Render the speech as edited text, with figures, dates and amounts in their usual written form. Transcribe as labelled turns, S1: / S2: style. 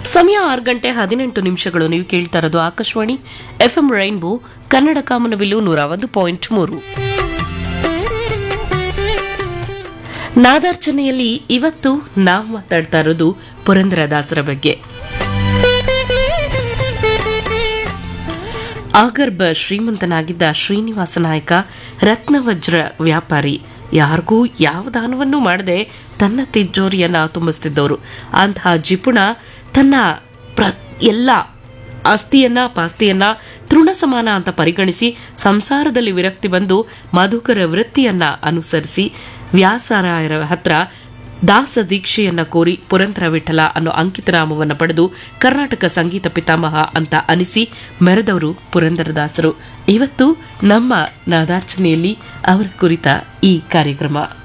S1: ಸಮಯ 6:18 ನೀವು ಕೇಳ್ತಾ ಇರೋದು ಆಕಾಶವಾಣಿ ಎಫ್ಎಂ ರೈನ್ಬೋ ಕನ್ನಡ ಕಾಮನಬಿಲ್ಲು 101.3. ನಾದಾರ್ಚನೆಯಲ್ಲಿ ಇವತ್ತು ನಾವು ಮಾತಾಡ್ತಾ ಇರೋದು ಪುರಂದರದಾಸರ ಬಗ್ಗೆ. ಆಗರ್ಭ ಶ್ರೀಮಂತನಾಗಿದ್ದ ಶ್ರೀನಿವಾಸ ನಾಯಕ ರತ್ನವಜ್ರ ವ್ಯಾಪಾರಿ, ಯಾರಿಗೂ ಯಾವ ದಾನವನ್ನೂ ಮಾಡದೆ ತನ್ನ ತಿಜೋರಿಯನ್ನ ತುಂಬಿಸ್ತಿದ್ದವರು. ಅಂತಹ ಜಿಪುಣ ತನ್ನ ಎಲ್ಲ ಆಸ್ತಿಯನ್ನ ಪಾಸ್ತಿಯನ್ನ ತೃಣ ಸಮಾನ ಅಂತ ಪರಿಗಣಿಸಿ ಸಂಸಾರದಲ್ಲಿ ವಿರಕ್ತಿ ಬಂದು ಮಧುಕರ ವೃತ್ತಿಯನ್ನ ಅನುಸರಿಸಿ ವ್ಯಾಸರಾಯರ ಹತ್ರ ದಾಸ ದೀಕ್ಷೆಯನ್ನ ಕೋರಿ ಪುರಂದರ ವಿಠಲ ಅನ್ನೋ ಅಂಕಿತನಾಮವನ್ನು ಪಡೆದು ಕರ್ನಾಟಕ ಸಂಗೀತ ಪಿತಾಮಹ ಅಂತ ಅನಿಸಿ ಮೆರೆದವರು ಪುರಂದರದಾಸರು. ಇವತ್ತು ನಮ್ಮ ನಾದಾರ್ಚನೆಯಲ್ಲಿ ಅವರ ಕುರಿತ ಈ ಕಾರ್ಯಕ್ರಮ.